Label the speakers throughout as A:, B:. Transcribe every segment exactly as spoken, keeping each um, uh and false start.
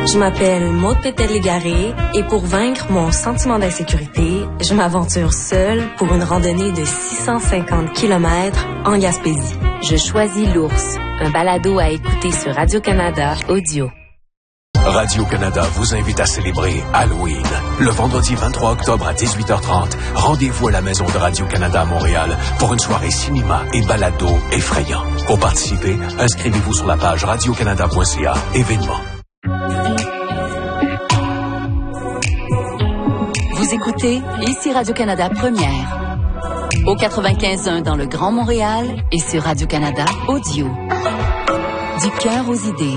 A: Je m'appelle Maude Pétel-Légaré et pour vaincre mon sentiment d'insécurité, je m'aventure seule pour une randonnée de six cent cinquante kilomètres en Gaspésie.
B: Je choisis l'ours, un balado à écouter sur Radio-Canada Audio.
C: Radio-Canada vous invite à célébrer Halloween. Le vendredi vingt-trois octobre à dix-huit heures trente, rendez-vous à la Maison de Radio-Canada à Montréal pour une soirée cinéma et balado effrayant. Pour participer, inscrivez-vous sur la page radio-canada point c a événements.
B: Vous écoutez ici Radio-Canada Première. Au quatre-vingt-quinze point un dans le Grand Montréal et sur Radio-Canada Audio. Du cœur aux idées.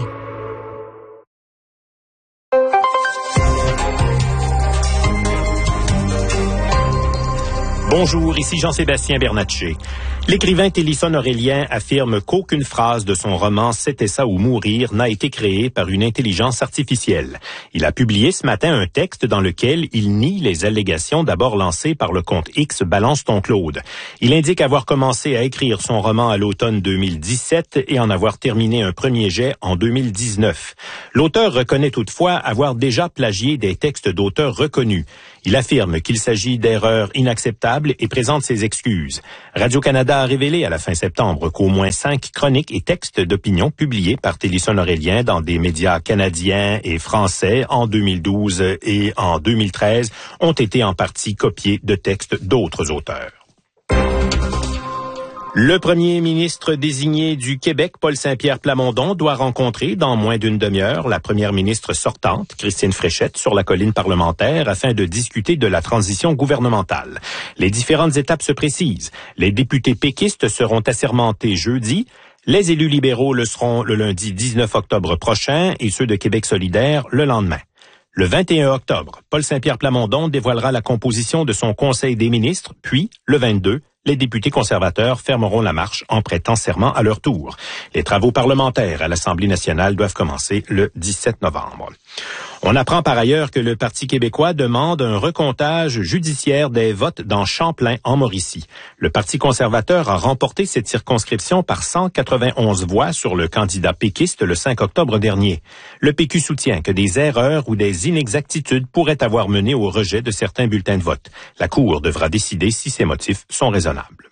D: Bonjour, ici Jean-Sébastien Bernatchez. L'écrivain Télisson-Aurélien affirme qu'aucune phrase de son roman « C'était ça ou mourir » n'a été créée par une intelligence artificielle. Il a publié ce matin un texte dans lequel il nie les allégations d'abord lancées par le compte X Balance ton Claude. Il indique avoir commencé à écrire son roman à l'automne deux mille dix-sept et en avoir terminé un premier jet en deux mille dix-neuf. L'auteur reconnaît toutefois avoir déjà plagié des textes d'auteurs reconnus. Il affirme qu'il s'agit d'erreurs inacceptables et présente ses excuses. Radio-Canada a révélé à la fin septembre qu'au moins cinq chroniques et textes d'opinion publiés par Télisson-Aurélien dans des médias canadiens et français en deux mille douze et en deux mille treize ont été en partie copiés de textes d'autres auteurs. Le premier ministre désigné du Québec, Paul Saint-Pierre Plamondon, doit rencontrer dans moins d'une demi-heure la première ministre sortante, Christine Fréchette, sur la colline parlementaire afin de discuter de la transition gouvernementale. Les différentes étapes se précisent. Les députés péquistes seront assermentés jeudi. Les élus libéraux le seront le lundi dix-neuf octobre prochain et ceux de Québec solidaire le lendemain. Le vingt et un octobre, Paul Saint-Pierre Plamondon dévoilera la composition de son Conseil des ministres, puis, le vingt-deux, les députés conservateurs fermeront la marche en prêtant serment à leur tour. Les travaux parlementaires à l'Assemblée nationale doivent commencer le dix-sept novembre. On apprend par ailleurs que le Parti québécois demande un recomptage judiciaire des votes dans Champlain, en Mauricie. Le Parti conservateur a remporté cette circonscription par cent quatre-vingt-onze voix sur le candidat péquiste le cinq octobre dernier. Le P Q soutient que des erreurs ou des inexactitudes pourraient avoir mené au rejet de certains bulletins de vote. La Cour devra décider si ces motifs sont raisonnables.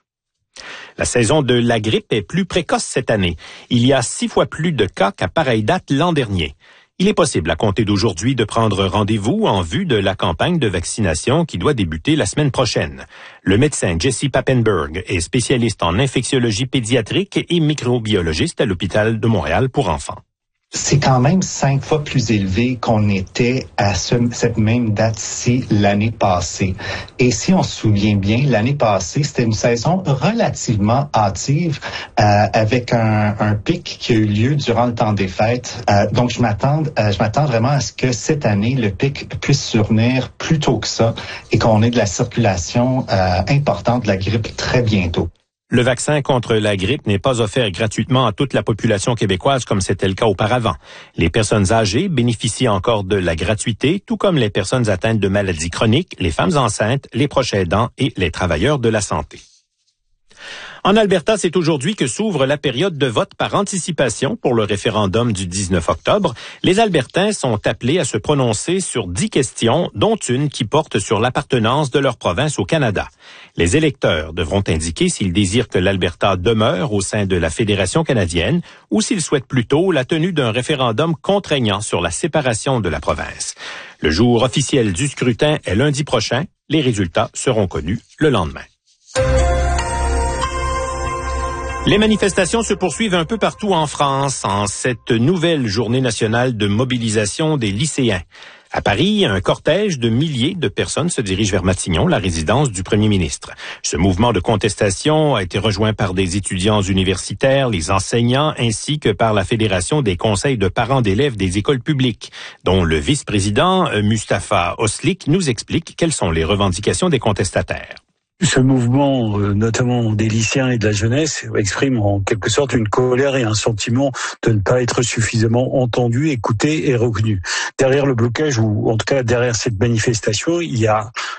D: La saison de la grippe est plus précoce cette année. Il y a six fois plus de cas qu'à pareille date l'an dernier. Il est possible à compter d'aujourd'hui de prendre rendez-vous en vue de la campagne de vaccination qui doit débuter la semaine prochaine. Le médecin Jesse Papenburg est spécialiste en infectiologie pédiatrique et microbiologiste à l'hôpital de Montréal pour enfants.
E: C'est quand même cinq fois plus élevé qu'on était à ce, cette même date-ci l'année passée. Et si on se souvient bien, l'année passée, c'était une saison relativement hâtive euh, avec un, un pic qui a eu lieu durant le temps des fêtes. Euh, donc, je m'attends, euh, je m'attends vraiment à ce que cette année, le pic puisse survenir plus tôt que ça et qu'on ait de la circulation euh, importante de la grippe très bientôt.
D: Le vaccin contre la grippe n'est pas offert gratuitement à toute la population québécoise comme c'était le cas auparavant. Les personnes âgées bénéficient encore de la gratuité, tout comme les personnes atteintes de maladies chroniques, les femmes enceintes, les proches aidants et les travailleurs de la santé. En Alberta, c'est aujourd'hui que s'ouvre la période de vote par anticipation pour le référendum du dix-neuf octobre. Les Albertains sont appelés à se prononcer sur dix questions, dont une qui porte sur l'appartenance de leur province au Canada. Les électeurs devront indiquer s'ils désirent que l'Alberta demeure au sein de la Fédération canadienne ou s'ils souhaitent plutôt la tenue d'un référendum contraignant sur la séparation de la province. Le jour officiel du scrutin est lundi prochain. Les résultats seront connus le lendemain. Les manifestations se poursuivent un peu partout en France en cette nouvelle journée nationale de mobilisation des lycéens. À Paris, un cortège de milliers de personnes se dirige vers Matignon, la résidence du premier ministre. Ce mouvement de contestation a été rejoint par des étudiants universitaires, les enseignants, ainsi que par la Fédération des conseils de parents d'élèves des écoles publiques, dont le vice-président Mustapha Oslik nous explique quelles sont les revendications des contestataires.
F: Ce mouvement, notamment des lycéens et de la jeunesse, exprime en quelque sorte une colère et un sentiment de ne pas être suffisamment entendu, écouté et reconnu. Derrière le blocage, ou en tout cas derrière cette manifestation, il y a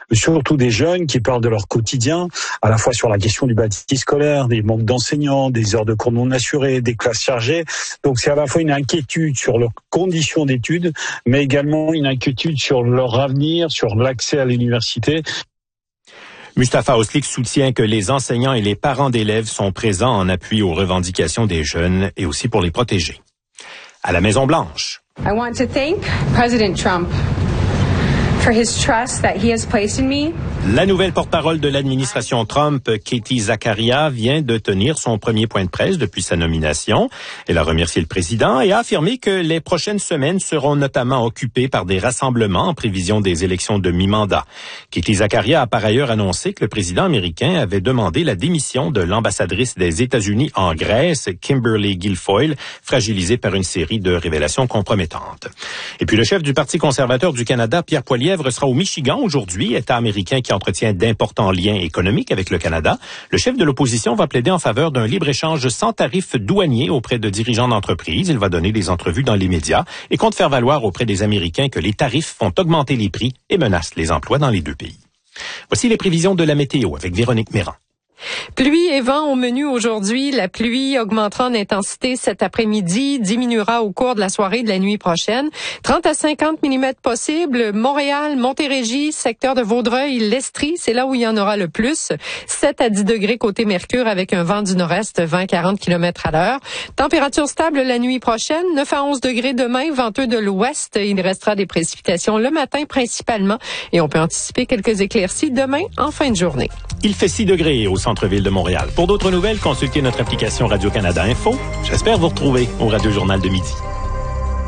F: surtout des jeunes qui parlent de leur quotidien, à la fois sur la question du bâti scolaire, des manques d'enseignants, des heures de cours non assurées, des classes chargées. Donc c'est à la fois une inquiétude sur leurs conditions d'études, mais également une inquiétude sur leur avenir, sur l'accès à l'université.
D: Mustapha Oslik soutient que les enseignants et les parents d'élèves sont présents en appui aux revendications des jeunes et aussi pour les protéger. À la Maison-Blanche.
G: I want to thank President Trump for his trust that he has placed in me.
D: La nouvelle porte-parole de l'administration Trump, Katie Zakaria, vient de tenir son premier point de presse depuis sa nomination. Elle a remercié le président et a affirmé que les prochaines semaines seront notamment occupées par des rassemblements en prévision des élections de mi-mandat. Katie Zakaria a par ailleurs annoncé que le président américain avait demandé la démission de l'ambassadrice des États-Unis en Grèce, Kimberly Guilfoyle, fragilisée par une série de révélations compromettantes. Et puis le chef du Parti conservateur du Canada, Pierre Poilievre, sera au Michigan aujourd'hui, État américain qui entretient d'importants liens économiques avec le Canada. Le chef de l'opposition va plaider en faveur d'un libre-échange sans tarifs douaniers auprès de dirigeants d'entreprises. Il va donner des entrevues dans les médias et compte faire valoir auprès des Américains que les tarifs font augmenter les prix et menacent les emplois dans les deux pays. Voici les prévisions de la météo avec Véronique Méran.
H: Pluie et vent au menu aujourd'hui. La pluie augmentera en intensité cet après-midi, diminuera au cours de la soirée de la nuit prochaine. trente à cinquante millimètres possibles. Montréal, Montérégie, secteur de Vaudreuil, l'Estrie, c'est là où il y en aura le plus. sept à dix degrés côté Mercure avec un vent du nord-est, vingt à quarante kilomètres à l'heure. Température stable la nuit prochaine, neuf à onze degrés demain, venteux de l'ouest. Il restera des précipitations le matin principalement et on peut anticiper quelques éclaircies demain en fin de journée.
D: Il fait six degrés au centre-ville de Montréal. Pour d'autres nouvelles, consultez notre application Radio-Canada Info. J'espère vous retrouver au Radio Journal de midi.